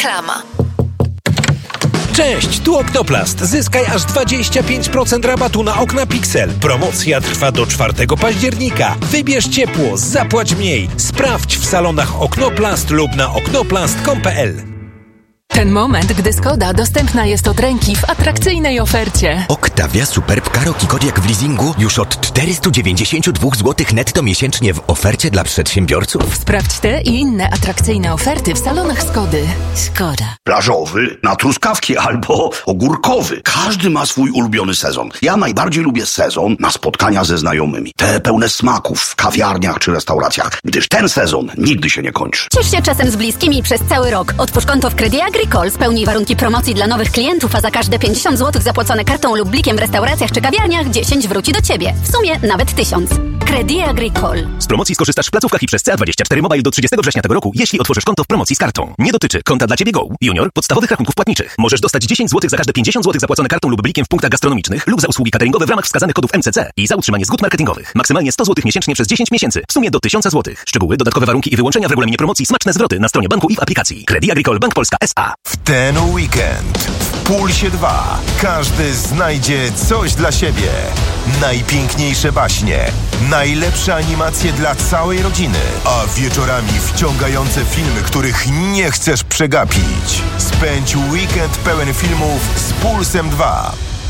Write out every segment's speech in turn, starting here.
Reklama. Cześć, tu Oknoplast. Zyskaj aż 25% rabatu na okna Pixel. Promocja trwa do 4 października. Wybierz ciepło, zapłać mniej. Sprawdź w salonach Oknoplast lub na oknoplast.com.pl. Ten moment, gdy Skoda dostępna jest od ręki w atrakcyjnej ofercie. Octavia Superb Karoki Kodiaq w leasingu już od 492 zł netto miesięcznie w ofercie dla przedsiębiorców. Sprawdź te i inne atrakcyjne oferty w salonach Skody. Skoda. Plażowy, na truskawki albo ogórkowy. Każdy ma swój ulubiony sezon. Ja najbardziej lubię sezon na spotkania ze znajomymi. Te pełne smaków w kawiarniach czy restauracjach, gdyż ten sezon nigdy się nie kończy. Ciesz się czasem z bliskimi przez cały rok. Otwórz konto w Credit Agricole, spełnij warunki promocji dla nowych klientów, a za każde 50 zł zapłacone kartą lub blikiem w restauracjach czy kawiarniach 10 wróci do Ciebie. W sumie nawet 1000. Credit Agricole. Z promocji skorzystasz w placówkach i przez CA24 Mobile do 30 września tego roku, jeśli otworzysz konto w promocji z kartą. Nie dotyczy konta dla Ciebie Go, Junior, podstawowych rachunków płatniczych. Możesz dostać 10 zł za każde 50 zł zapłacone kartą lub blikiem w punktach gastronomicznych lub za usługi cateringowe w ramach wskazanych kodów MCC i za utrzymanie zgód marketingowych. Maksymalnie 100 zł miesięcznie przez 10 miesięcy. W sumie do 1000 zł. Szczegóły, dodatkowe warunki i wyłączenia w regulaminie promocji, smaczne zwroty na stronie banku i w aplikacji. Credit Agricole Bank Polska S.A. W ten weekend w Pulsie 2 każdy znajdzie coś dla siebie. Najpiękniejsze baśnie, najlepsze animacje dla całej rodziny, a wieczorami wciągające filmy, których nie chcesz przegapić. Spędź weekend pełen filmów z Pulsem 2.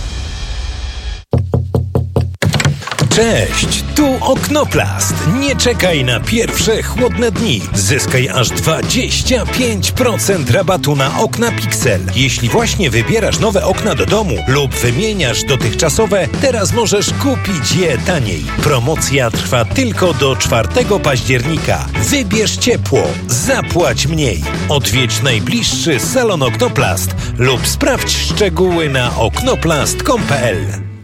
Cześć, tu Oknoplast. Nie czekaj na pierwsze chłodne dni. Zyskaj aż 25% rabatu na okna Pixel. Jeśli właśnie wybierasz nowe okna do domu lub wymieniasz dotychczasowe, teraz możesz kupić je taniej. Promocja trwa tylko do 4 października. Wybierz ciepło, zapłać mniej. Odwiedź najbliższy salon Oknoplast lub sprawdź szczegóły na oknoplast.com.pl.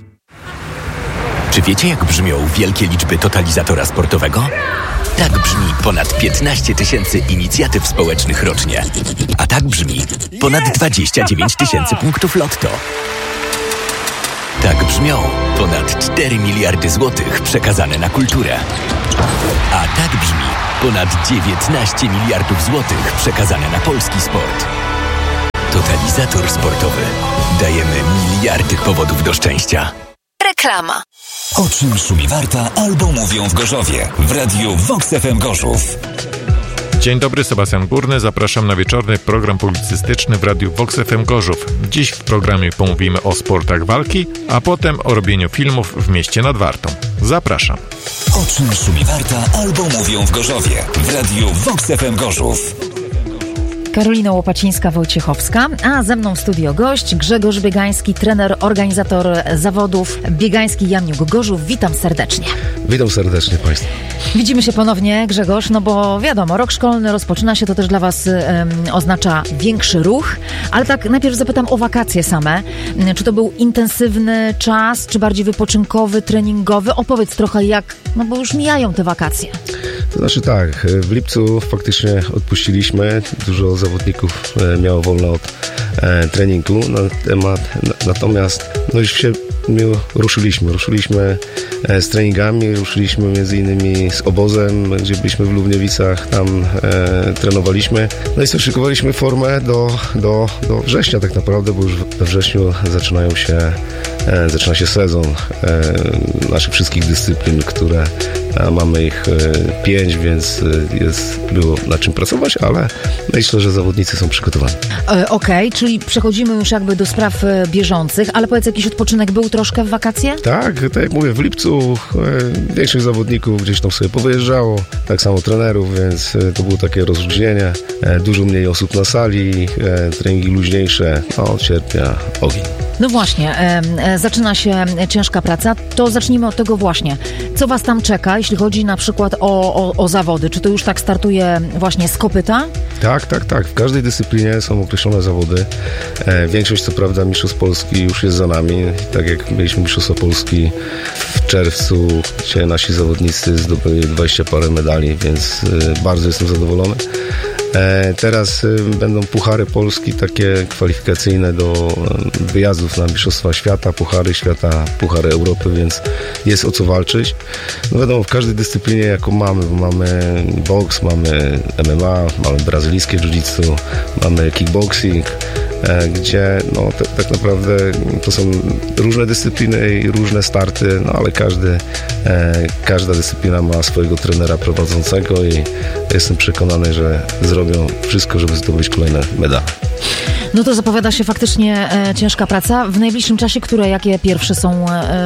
Czy wiecie, jak brzmią wielkie liczby totalizatora sportowego? Tak brzmi ponad 15 000 inicjatyw społecznych rocznie. A tak brzmi ponad 29 000 punktów lotto. Tak brzmią ponad 4 miliardy złotych przekazane na kulturę. A tak brzmi ponad 19 miliardów złotych przekazane na polski sport. Totalizator sportowy. Dajemy miliardy powodów do szczęścia. Reklama. O czym szumi warta albo mówią w Gorzowie w radiu Vox FM Gorzów. Dzień dobry, Sebastian Górny. Zapraszam na wieczorny program publicystyczny w radiu Vox FM Gorzów. Dziś w programie pomówimy o sportach walki, a potem o robieniu filmów w mieście nad Wartą. Zapraszam. O czym szumi warta albo mówią w Gorzowie w radiu Vox FM Gorzów. Karolina Łopacińska-Wojciechowska, a ze mną w studio gość Grzegorz Biegański, trener, organizator zawodów Biegański Jamniuk Gorzów. Witam serdecznie. Witam serdecznie Państwa. Widzimy się ponownie, Grzegorz, no bo wiadomo, rok szkolny rozpoczyna się, to też dla Was oznacza większy ruch, ale tak najpierw zapytam o wakacje same. Czy to był intensywny czas, czy bardziej wypoczynkowy, treningowy? Opowiedz trochę jak, no bo już mijają te wakacje. To znaczy tak, w lipcu faktycznie odpuściliśmy, dużo zawodników miało wolno od treningu na temat, natomiast no już się ruszyliśmy z treningami, ruszyliśmy między innymi z obozem, gdzie byliśmy w Lubniewicach, tam trenowaliśmy, no i szykowaliśmy formę do września tak naprawdę, bo już we wrześniu zaczyna się sezon naszych wszystkich dyscyplin, które mamy ich 5, więc było nad czym pracować, ale myślę, że zawodnicy są przygotowani. Okej, czyli przechodzimy już jakby do spraw bieżących, ale powiedz, jakiś odpoczynek był troszkę w wakacje? Tak jak mówię, w lipcu większość zawodników gdzieś tam sobie powyjeżdżało, tak samo trenerów, więc to było takie rozluźnienie, dużo mniej osób na sali, treningi luźniejsze, a od sierpnia ogień. No właśnie, zaczyna się ciężka praca, to zacznijmy od tego właśnie. Co Was tam czeka, jeśli chodzi na przykład o zawody? Czy to już tak startuje właśnie z kopyta? Tak. W każdej dyscyplinie są określone zawody. Większość, co prawda, mistrzostw Polski już jest za nami. Tak jak mieliśmy mistrzostwa Polski w czerwcu, gdzie nasi zawodnicy zdobyli 20 parę medali, więc bardzo jestem zadowolony. Teraz będą puchary Polski, takie kwalifikacyjne do wyjazdów na Mistrzostwa Świata, puchary świata, puchary Europy, więc jest o co walczyć. No wiadomo, w każdej dyscyplinie jaką mamy, bo mamy boks, mamy MMA, mamy brazylijskie jiu-jitsu, mamy kickboxing, gdzie no, tak naprawdę to są różne dyscypliny i różne starty, no ale każda dyscyplina ma swojego trenera prowadzącego i jestem przekonany, że zrobią wszystko, żeby zdobyć kolejne medale. No to zapowiada się faktycznie ciężka praca. W najbliższym czasie, jakie pierwsze są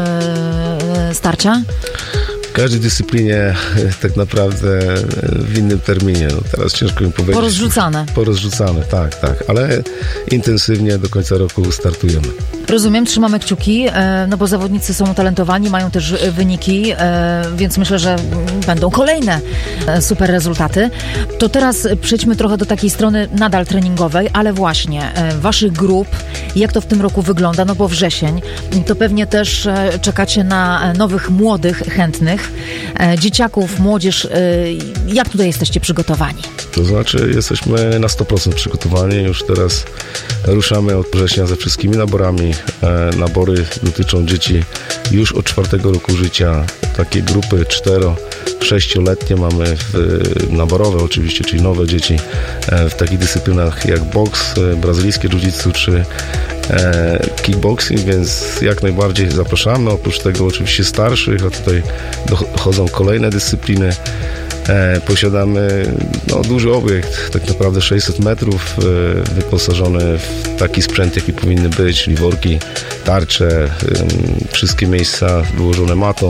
starcia? W każdej dyscyplinie tak naprawdę w innym terminie. No teraz ciężko mi powiedzieć. Porozrzucane, tak. Ale intensywnie do końca roku startujemy. Rozumiem, trzymamy kciuki, no bo zawodnicy są utalentowani, mają też wyniki, więc myślę, że będą kolejne super rezultaty. To teraz przejdźmy trochę do takiej strony nadal treningowej, ale właśnie waszych grup, jak to w tym roku wygląda, no bo wrzesień, to pewnie też czekacie na nowych, młodych, chętnych, dzieciaków, młodzież. Jak tutaj jesteście przygotowani? To znaczy jesteśmy na 100% przygotowani, już teraz ruszamy od września ze wszystkimi naborami. Nabory dotyczą dzieci już od 4 roku życia. Takie grupy 4-6-letnie mamy naborowe oczywiście, czyli nowe dzieci w takich dyscyplinach jak boks, brazylijskie jiu-jitsu czy kickboxing, więc jak najbardziej zapraszamy. Oprócz tego oczywiście starszych, a tutaj dochodzą kolejne dyscypliny. Posiadamy duży obiekt, tak naprawdę 600 metrów, wyposażony w taki sprzęt, jaki powinny być, czyli worki, tarcze, wszystkie miejsca wyłożone matą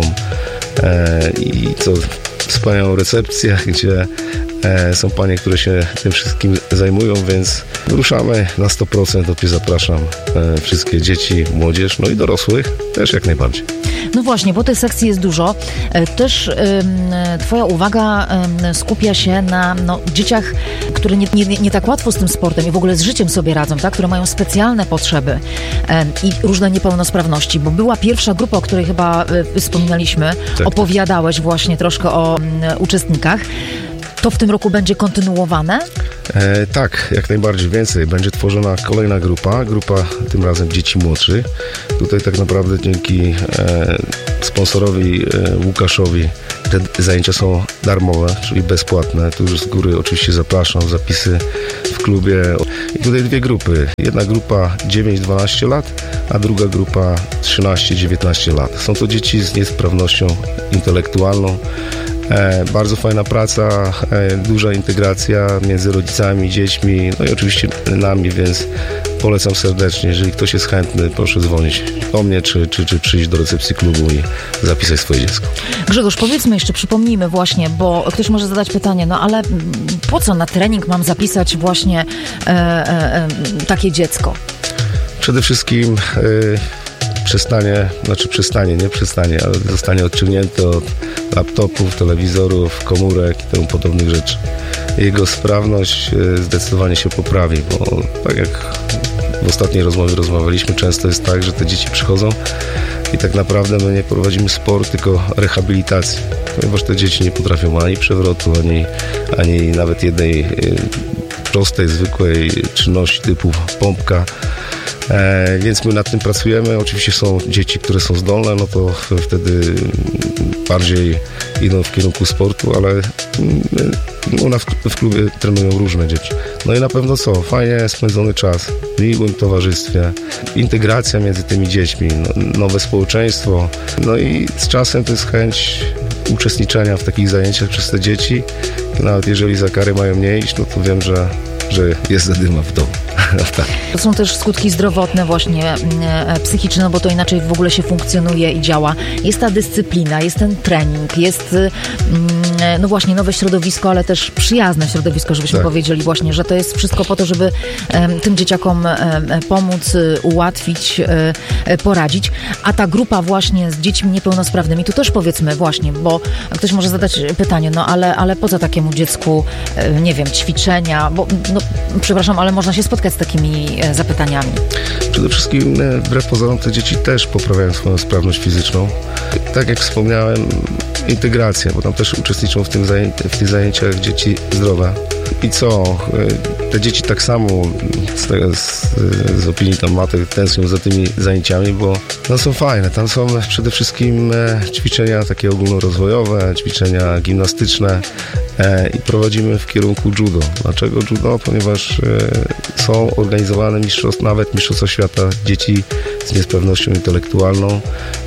i wspaniałą recepcję, gdzie są panie, które się tym wszystkim zajmują, więc ruszamy na 100%. Opie zapraszam wszystkie dzieci, młodzież, no i dorosłych też jak najbardziej. No właśnie, bo tych sekcji jest dużo. Też twoja uwaga skupia się na dzieciach, które nie tak łatwo z tym sportem i w ogóle z życiem sobie radzą, tak? Które mają specjalne potrzeby i różne niepełnosprawności, bo była pierwsza grupa, o której chyba wspominaliśmy, tak. Opowiadałeś właśnie troszkę o uczestnikach. To w tym roku będzie kontynuowane? Tak, jak najbardziej więcej. Będzie tworzona kolejna grupa tym razem dzieci młodszych. Tutaj tak naprawdę dzięki sponsorowi Łukaszowi te zajęcia są darmowe, czyli bezpłatne. Tu już z góry oczywiście zapraszam, zapisy w klubie. I tutaj dwie grupy. Jedna grupa 9-12 lat, a druga grupa 13-19 lat. Są to dzieci z niesprawnością intelektualną. Bardzo fajna praca, duża integracja między rodzicami, dziećmi, no i oczywiście nami, więc polecam serdecznie. Jeżeli ktoś jest chętny, proszę dzwonić do mnie, czy przyjść do recepcji klubu i zapisać swoje dziecko. Grzegorz, powiedzmy jeszcze, przypomnijmy właśnie, bo ktoś może zadać pytanie, ale po co na trening mam zapisać właśnie takie dziecko? Przede wszystkim ale zostanie odciągnięty od laptopów, telewizorów, komórek i temu podobnych rzeczy. Jego sprawność zdecydowanie się poprawi, bo tak jak w ostatniej rozmowie rozmawialiśmy, często jest tak, że te dzieci przychodzą i tak naprawdę my nie prowadzimy sport, tylko rehabilitacji, ponieważ te dzieci nie potrafią ani przewrotu, ani nawet jednej prostej, zwykłej czynności typu pompka. Więc my nad tym pracujemy. Oczywiście są dzieci, które są zdolne, no to wtedy bardziej idą w kierunku sportu, ale u nas w klubie trenują różne dzieci. No i na pewno fajnie spędzony czas w miłym towarzystwie, integracja między tymi dziećmi, nowe społeczeństwo, no i z czasem to jest chęć uczestniczenia w takich zajęciach przez te dzieci. Nawet jeżeli za karę mają nie iść, no to wiem, że jest zadyma w domu. Tak. To są też skutki zdrowotne właśnie, psychiczne, bo to inaczej w ogóle się funkcjonuje i działa. Jest ta dyscyplina, jest ten trening, jest właśnie nowe środowisko, ale też przyjazne środowisko, żebyśmy powiedzieli właśnie, że to jest wszystko po to, żeby tym dzieciakom pomóc, ułatwić, poradzić. A ta grupa właśnie z dziećmi niepełnosprawnymi, tu też powiedzmy właśnie, bo ktoś może zadać pytanie, ale po co takiemu dziecku, nie wiem, ćwiczenia, bo przepraszam, ale można się spotkać z takimi zapytaniami. Przede wszystkim wbrew pozorom te dzieci też poprawiają swoją sprawność fizyczną. Tak jak wspomniałem, integracja, bo tam też uczestniczą w tych zajęciach dzieci zdrowe. I co? Te dzieci tak samo z opinii tam matek tęsknią za tymi zajęciami, bo no, są fajne. Tam są przede wszystkim ćwiczenia takie ogólnorozwojowe, ćwiczenia gimnastyczne i prowadzimy w kierunku judo. Dlaczego judo? Ponieważ są organizowane mistrzostwa świata dzieci z niesprawnością intelektualną.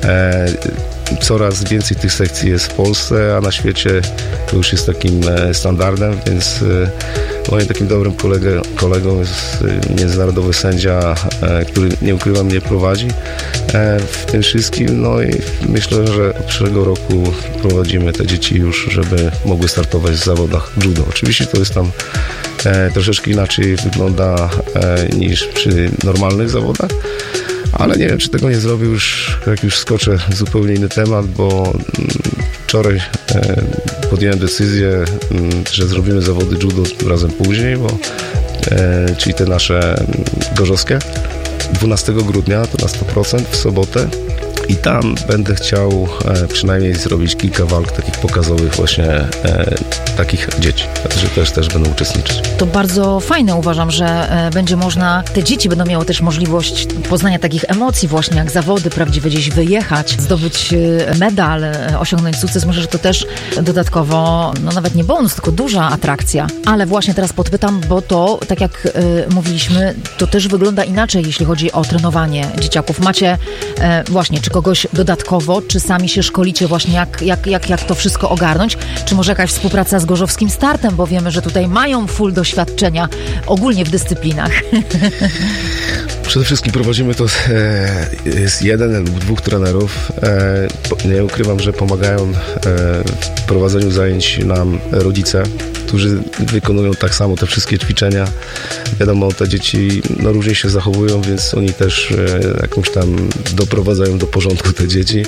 Coraz więcej tych sekcji jest w Polsce, a na świecie to już jest takim standardem, więc moim takim dobrym kolegą jest międzynarodowy sędzia, który, nie ukrywam, mnie prowadzi w tym wszystkim. No i myślę, że od przyszłego roku prowadzimy te dzieci już, żeby mogły startować w zawodach judo. Oczywiście to jest tam troszeczkę inaczej wygląda niż przy normalnych zawodach, ale nie wiem, czy tego nie zrobię już, jak już skoczę w zupełnie inny temat, bo wczoraj podjąłem decyzję, że zrobimy zawody judo razem później, czyli te nasze gorzowskie. 12 grudnia to na 100% w sobotę i tam będę chciał przynajmniej zrobić kilka walk takich pokazowych właśnie takich dzieci, że też będą uczestniczyć. To bardzo fajne, uważam, że będzie można, te dzieci będą miały też możliwość poznania takich emocji właśnie jak zawody, prawdziwe gdzieś wyjechać, zdobyć medal, osiągnąć sukces. Myślę, że to też dodatkowo, no nawet nie bonus, tylko duża atrakcja. Ale właśnie teraz podpytam, bo to, tak jak mówiliśmy, to też wygląda inaczej, jeśli chodzi o trenowanie dzieciaków. Macie właśnie, czy kogoś dodatkowo, czy sami się szkolicie właśnie, jak to wszystko ogarnąć? Czy może jakaś współpraca z Gorzowskim Startem, bo wiemy, że tutaj mają full doświadczenia ogólnie w dyscyplinach. Przede wszystkim prowadzimy to, jest jeden lub dwóch trenerów. Nie ukrywam, że pomagają w prowadzeniu zajęć nam rodzice, którzy wykonują tak samo te wszystkie ćwiczenia. Wiadomo, te dzieci no, różnie się zachowują, więc oni też jakąś tam doprowadzają do porządku te dzieci.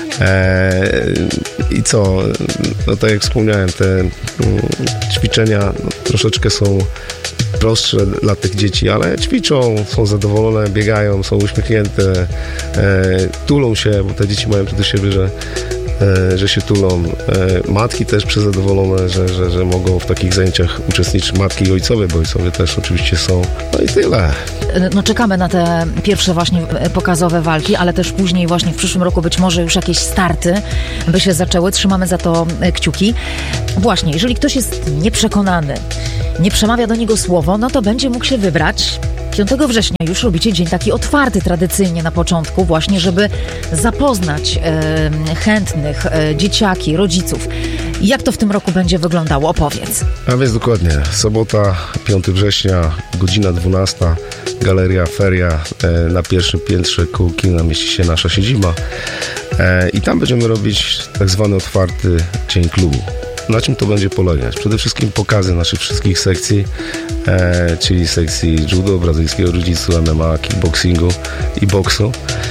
I co? No tak jak wspomniałem, te ćwiczenia no, troszeczkę są prostsze dla tych dzieci, ale ćwiczą, są zadowolone, biegają, są uśmiechnięte, tulą się, bo te dzieci mają to do siebie, że się tulą. Matki też przezadowolone, że mogą w takich zajęciach uczestniczyć, matki i ojcowie, bo ojcowie też oczywiście są. No i tyle. No czekamy na te pierwsze właśnie pokazowe walki, ale też później właśnie w przyszłym roku być może już jakieś starty by się zaczęły. Trzymamy za to kciuki. Właśnie, jeżeli ktoś jest nieprzekonany, nie przemawia do niego słowo, no to będzie mógł się wybrać. 5 września już robicie dzień taki otwarty tradycyjnie na początku właśnie, żeby zapoznać chętnych, dzieciaki, rodziców. Jak to w tym roku będzie wyglądało? Opowiedz. A więc dokładnie. Sobota, 5 września, godzina 12, Galeria Feria na pierwszym piętrze koło kina mieści się nasza siedziba. I tam będziemy robić tak zwany otwarty dzień klubu. Na czym to będzie polegać? Przede wszystkim pokazy naszych wszystkich sekcji, czyli sekcji judo, brazylijskiego jiu-jitsu, MMA, kickboxingu i boksu,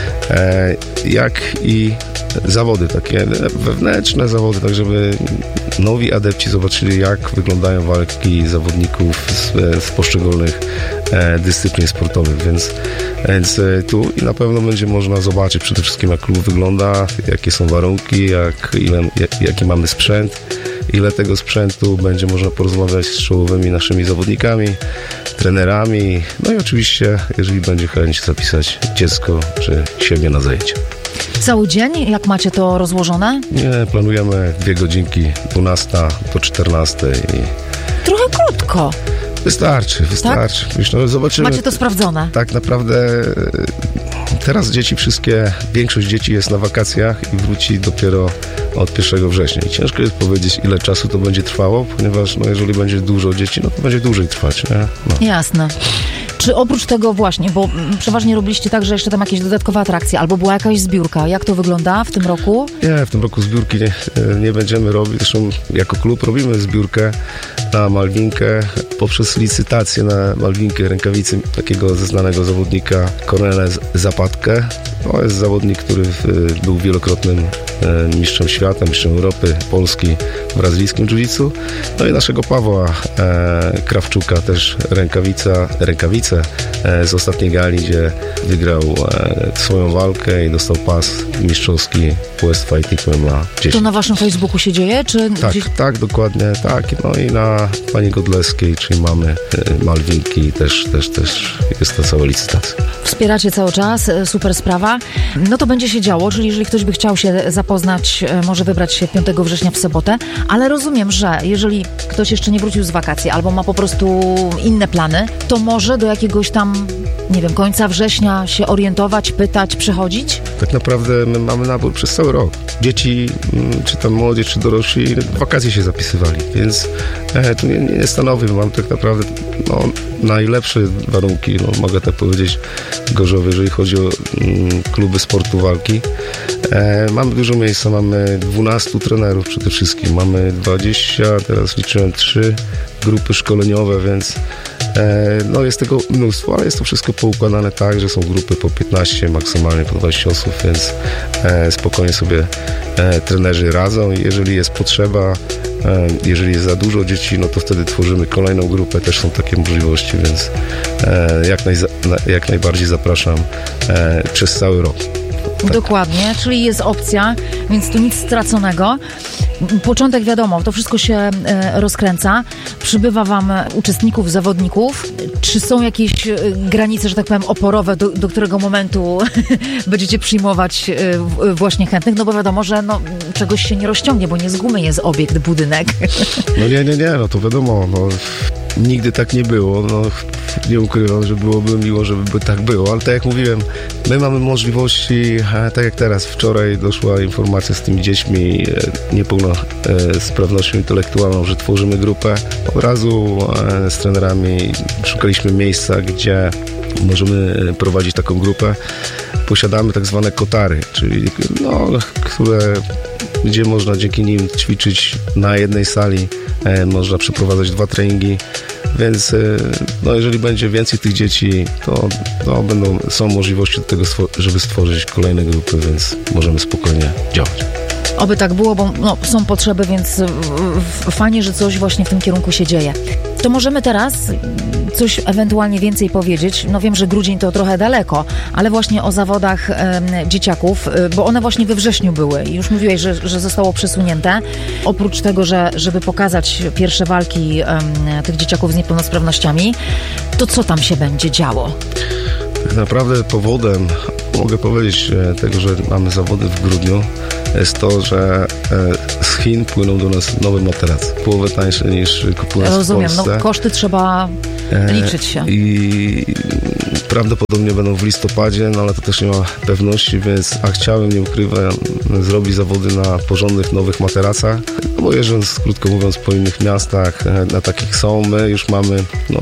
jak i zawody takie wewnętrzne zawody, tak żeby nowi adepci zobaczyli, jak wyglądają walki zawodników z poszczególnych dyscyplin sportowych, więc tu i na pewno będzie można zobaczyć przede wszystkim, jak klub wygląda, jakie są warunki, jaki mamy sprzęt, ile tego sprzętu, będzie można porozmawiać z czołowymi naszymi zawodnikami, trenerami, no i oczywiście, jeżeli będzie chęć, zapisać dziecko czy siebie na zajęcie. Cały dzień? Jak macie to rozłożone? Nie, planujemy 2 godzinki, 12 do 14. Trochę krótko. Wystarczy. Tak? Myślę, zobaczymy. Macie to sprawdzone? Tak naprawdę teraz większość dzieci jest na wakacjach i wróci dopiero od 1 września. I ciężko jest powiedzieć, ile czasu to będzie trwało, ponieważ no, jeżeli będzie dużo dzieci, no to będzie dłużej trwać. Nie? No. Jasne. Czy oprócz tego właśnie, bo przeważnie robiliście tak, że jeszcze tam jakieś dodatkowe atrakcje, albo była jakaś zbiórka. Jak to wygląda w tym roku? Nie, w tym roku zbiórki nie będziemy robić. Zresztą jako klub robimy zbiórkę na Malwinkę poprzez licytację na Malwinkę rękawicy takiego znanego zawodnika Kornela Zapadkę. To jest zawodnik, który był wielokrotnym mistrzem świata, mistrzem Europy, Polski w brazylijskim jiu-jitsu. No i naszego Pawła Krawczuka też rękawice z ostatniej gali, gdzie wygrał swoją walkę i dostał pas mistrzowski West Fighting MMA 10. To na waszym Facebooku się dzieje? Czy tak, dokładnie, tak. No i na strona pani Godlewskiej, czyli mamy Malwinki, też jest ta cała licytacja. Wspieracie cały czas, super sprawa. No to będzie się działo, czyli jeżeli ktoś by chciał się zapoznać, może wybrać się 5 września w sobotę, ale rozumiem, że jeżeli ktoś jeszcze nie wrócił z wakacji albo ma po prostu inne plany, to może do jakiegoś tam, nie wiem, końca września się orientować, pytać, przychodzić? Tak naprawdę my mamy nabór przez cały rok. Dzieci, czy tam młodzież, czy dorośli, w wakacje się zapisywali, więc tu nie stanowi, mam tak naprawdę najlepsze warunki, mogę tak powiedzieć, w Gorzowie, jeżeli chodzi o kluby sportu walki. Mamy dużo miejsca, mamy 12 trenerów przede wszystkim, mamy 20, teraz liczyłem 3 grupy szkoleniowe, więc jest tego mnóstwo, ale jest to wszystko poukładane tak, że są grupy po 15, maksymalnie po 20 osób, więc spokojnie sobie trenerzy radzą i jeżeli jest potrzeba, jeżeli jest za dużo dzieci, no to wtedy tworzymy kolejną grupę, też są takie możliwości, więc jak najbardziej zapraszam przez cały rok. Tak. Dokładnie, czyli jest opcja, więc tu nic straconego. Początek wiadomo, to wszystko się rozkręca. Przybywa wam uczestników, zawodników. Czy są jakieś granice, że tak powiem, oporowe, do którego momentu będziecie przyjmować właśnie chętnych? No bo wiadomo, że czegoś się nie rozciągnie, bo nie z gumy jest obiekt, budynek. Nie, to wiadomo, nigdy tak nie było, nie ukrywam, że byłoby miło, żeby tak było, ale tak jak mówiłem, my mamy możliwości, tak jak teraz, wczoraj doszła informacja z tymi dziećmi niepełnosprawnością intelektualną, że tworzymy grupę. Od razu z trenerami szukaliśmy miejsca, gdzie możemy prowadzić taką grupę. Posiadamy tak zwane kotary, czyli gdzie można dzięki nim ćwiczyć na jednej sali, można przeprowadzać 2 treningi, więc jeżeli będzie więcej tych dzieci, to są możliwości do tego, żeby stworzyć kolejne grupy, więc możemy spokojnie działać. Oby tak było, bo są potrzeby, więc fajnie, że coś właśnie w tym kierunku się dzieje. To możemy teraz coś ewentualnie więcej powiedzieć. Wiem, że grudzień to trochę daleko, ale właśnie o zawodach dzieciaków, bo one właśnie we wrześniu były i już mówiłeś, że zostało przesunięte. Oprócz tego, żeby pokazać pierwsze walki tych dzieciaków z niepełnosprawnościami, to co tam się będzie działo? Tak naprawdę powodem, mogę powiedzieć, tego, że mamy zawody w grudniu, jest to, że z Chin płyną do nas nowe materace. Połowę tańsze niż kupując w Polsce. Rozumiem, koszty trzeba liczyć się. I prawdopodobnie będą w listopadzie, ale to też nie ma pewności, więc chciałem, nie ukrywam, zrobić zawody na porządnych, nowych materacach. Bo jeżdżąc, krótko mówiąc, po innych miastach, na takich są. My już mamy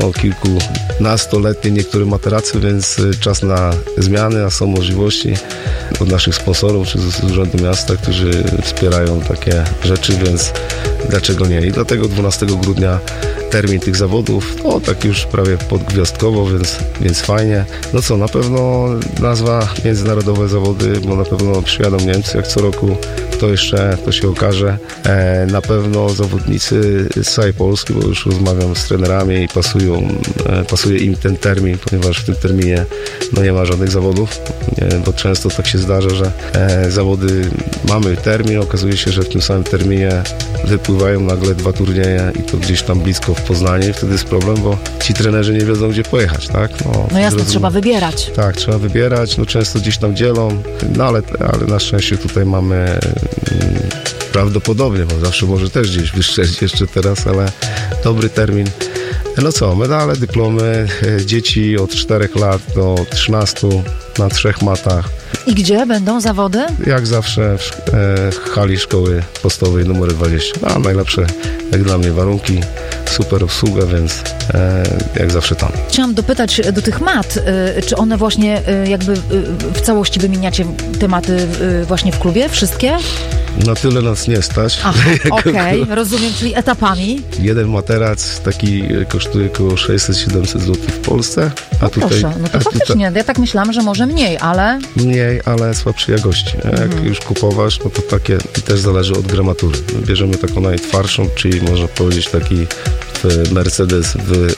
kilkunastoletnie niektóre materace, więc czas na zmiany, a są możliwości od naszych sponsorów, czy z Urzędu Miasta, którzy wspierają takie rzeczy, więc dlaczego nie? I dlatego 12 grudnia termin tych zawodów, tak już prawie podgwiazdkowo, więc fajnie. Na pewno nazwa Międzynarodowe Zawody, bo na pewno przyjadą Niemcy jak co roku, to się okaże. Na pewno zawodnicy z całej Polski, bo już rozmawiam z trenerami i pasuje im ten termin, ponieważ w tym terminie nie ma żadnych zawodów, bo często tak się zdarza, że zawody mamy termin, okazuje się, że w tym samym terminie wypływają nagle 2 turnieje i to gdzieś tam blisko w Poznaniu i wtedy jest problem, bo ci trenerzy nie wiedzą, gdzie pojechać, tak? Jasne, trzeba wybierać. Tak, trzeba wybierać, często gdzieś tam dzielą, ale na szczęście tutaj mamy prawdopodobnie, bo zawsze może też gdzieś wystrzelić jeszcze teraz, ale dobry termin. Medale, dyplomy, dzieci od 4 lat do 13 na 3 matach. I gdzie będą zawody? Jak zawsze w hali szkoły podstawowej numer 20. Najlepsze jak dla mnie warunki, super obsługa, więc jak zawsze tam. Chciałam dopytać do tych mat, czy one właśnie jakby w całości wymieniacie tematy właśnie w klubie? Wszystkie? Na tyle nas nie stać. Okej, rozumiem, czyli etapami. Jeden materac taki kosztuje około 600-700 zł w Polsce. Proszę, to faktycznie, ja tak myślałam, że może mniej, ale... Mniej, ale słabszej jakości. Jak już kupowasz, to takie i też zależy od gramatury. Bierzemy taką najtwardszą, czyli można powiedzieć taki Mercedes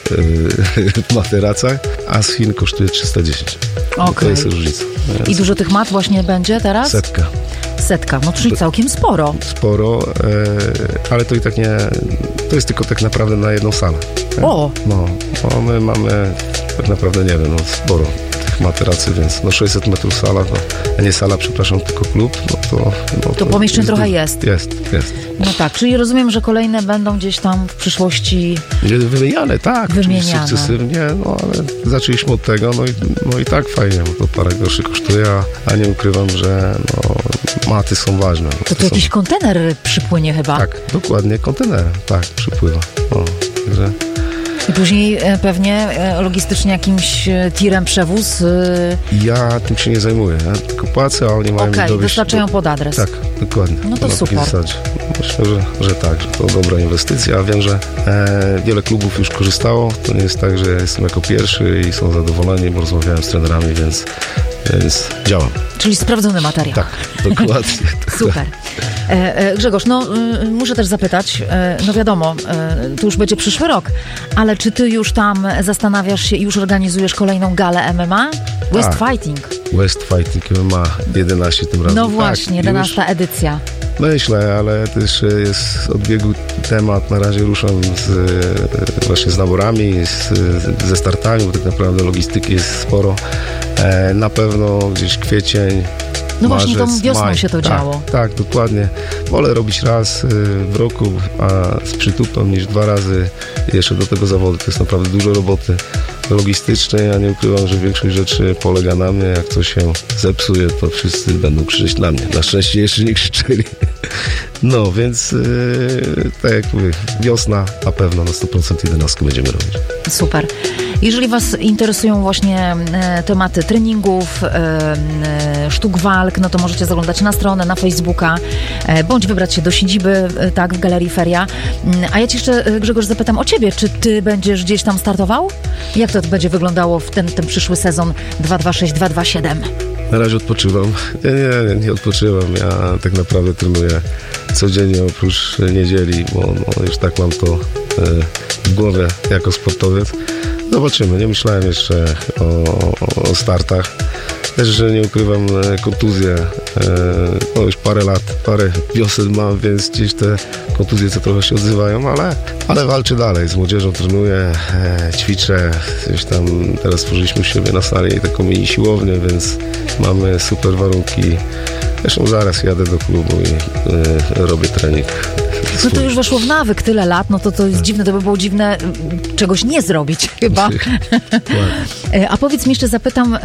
w materacach, a z Chin kosztuje 310. To jest różnica. I dużo tych mat właśnie będzie teraz? 600, no czyli całkiem sporo. Sporo, ale to i tak nie, to jest tylko tak naprawdę na jedną salę. O! No, my mamy tak naprawdę, nie wiem, sporo tych materacy, więc 600 metrów sala, tylko klub, to pomieszczeń trochę jest. Jest. No tak, czyli rozumiem, że kolejne będą gdzieś tam w przyszłości wymieniane, tak, wymieniane. Sukcesywnie, ale zaczęliśmy od tego, no i tak fajnie, bo to parę groszy kosztuje, a nie ukrywam, że maty są ważne. To jakiś kontener przypłynie chyba. Tak, dokładnie, kontener, tak, przypływa. Także... I później pewnie logistycznie jakimś tirem przewóz. Ja tym się nie zajmuję, ja tylko płacę, a oni mają mi dowieść. Dostarczają pod adres. Tak, dokładnie. No to super. Myślę, że tak, że to dobra inwestycja. Wiem, że wiele klubów już korzystało. To nie jest tak, że jestem jako pierwszy i są zadowoleni, bo rozmawiałem z trenerami, więc działam. Czyli sprawdzony materiał. Tak, dokładnie. Super. Grzegorz, muszę też zapytać, wiadomo, to już będzie przyszły rok, ale czy ty już tam zastanawiasz się i już organizujesz kolejną galę MMA? West Fighting. West Fighting MMA 11 tym razem. No właśnie, 11 edycja. Myślę, ale też jest od biegu temat. Na razie ruszam właśnie z naborami, ze startami, bo tak naprawdę logistyki jest sporo. Na pewno gdzieś kwiecień, no marzec, właśnie, tą wiosną maj. się to działo. Tak, dokładnie. Wolę robić raz w roku, a z przytupem niż 2 razy jeszcze do tego zawodu. To jest naprawdę dużo roboty logistycznej. Ja nie ukrywam, że większość rzeczy polega na mnie. Jak coś się zepsuje, to wszyscy będą krzyczeć na mnie. Na szczęście jeszcze nie krzyczeli. No, więc tak jak mówię, wiosna na pewno na 100% 11 będziemy robić. Super. Jeżeli was interesują właśnie tematy treningów, sztuk walk, no to możecie zaglądać na stronę, na Facebooka, bądź wybrać się do siedziby, tak, w Galerii Feria. A ja ci jeszcze, Grzegorz, zapytam o ciebie. Czy ty będziesz gdzieś tam startował? Jak to będzie wyglądało w ten przyszły sezon 226-227? Na razie odpoczywam. Nie odpoczywam. Ja tak naprawdę trenuję codziennie oprócz niedzieli, bo już tak mam to w głowie jako sportowiec. Zobaczymy. Nie myślałem jeszcze o startach. Też, że nie ukrywam, kontuzje. Już parę wiosen mam, więc gdzieś te kontuzje co trochę się odzywają, ale walczę dalej. Z młodzieżą trenuję, ćwiczę. Gdzieś tam teraz stworzyliśmy u siebie na sali taką mini siłownię, więc mamy super warunki. Zresztą zaraz jadę do klubu i robię trening. No to już weszło w nawyk tyle lat, no to jest dziwne, to by było dziwne czegoś nie zrobić chyba. A powiedz mi jeszcze, zapytam,